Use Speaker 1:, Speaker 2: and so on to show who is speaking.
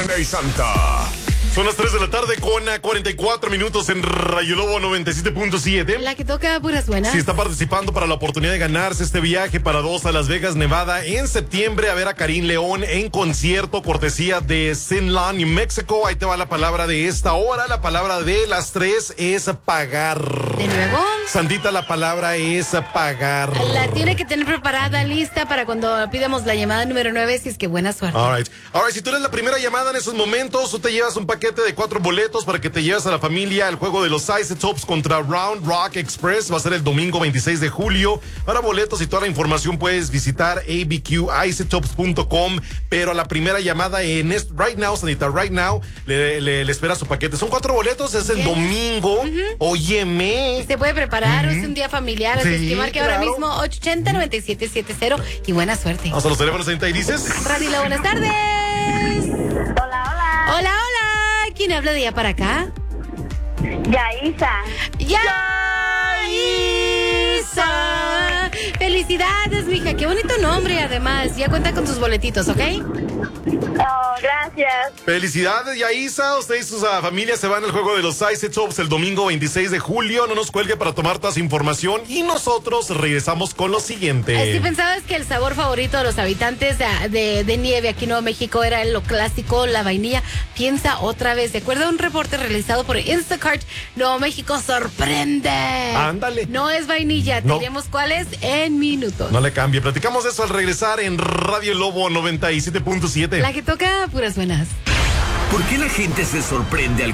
Speaker 1: Viernes Santa.
Speaker 2: Son las 3 de la tarde con 44 minutos en Rayo Lobo 97.7.
Speaker 3: La que toca puras buenas.
Speaker 2: Si está participando para la oportunidad de ganarse este viaje para dos a Las Vegas, Nevada, en septiembre a ver a Karim León en concierto, cortesía de Zinlan, New Mexico. Ahí te va la palabra de esta hora. La palabra de las 3 es pagar.
Speaker 3: ¿De nuevo?
Speaker 2: Sandita, la palabra es pagar.
Speaker 3: La tiene que tener preparada, lista para cuando pidamos la llamada número 9, si es que buena suerte.
Speaker 2: All right, si tú eres la primera llamada en esos momentos, tú te llevas un paquete de 4 boletos para que te lleves a la familia al juego de los Isotopes contra Round Rock Express. Va a ser el domingo 26 de julio. Para boletos y toda la información puedes visitar abqisotopes.com. Pero a la primera llamada right now, Sanita, right now, le espera su paquete. Son 4 boletos, es el domingo. Óyeme.
Speaker 3: Se puede preparar, es un día familiar, así es que marque ahora mismo 880-9770 y buena suerte.
Speaker 2: Vamos a los teléfonos, Sanita, y dices.
Speaker 3: Radila, buenas tardes.
Speaker 4: Hola, hola.
Speaker 3: Hola, hola. ¿Quién habla de allá para acá?
Speaker 4: Yaisa.
Speaker 3: ¡Yaisa! Felicidades, mija. Qué bonito nombre, además. Ya cuenta con sus boletitos, ¿ok?
Speaker 4: Oh, gracias.
Speaker 2: Felicidades, Yaisa. Usted y su familia se van al juego de los Isotopes el domingo 26 de julio. No nos cuelgue para tomar toda esa información y nosotros regresamos con lo siguiente.
Speaker 3: Si pensabas que el sabor favorito de los habitantes de nieve aquí en Nuevo México era lo clásico, la vainilla, piensa otra vez. De acuerdo a un reporte realizado por Instacart, Nuevo México sorprende.
Speaker 2: Ándale.
Speaker 3: No es vainilla,
Speaker 2: No.
Speaker 3: diremos cuál es en minutos.
Speaker 2: No le cambie. Platicamos de eso al regresar en Radio Lobo 97.7.
Speaker 3: La que toca puras buenas.
Speaker 1: ¿Por qué la gente se sorprende al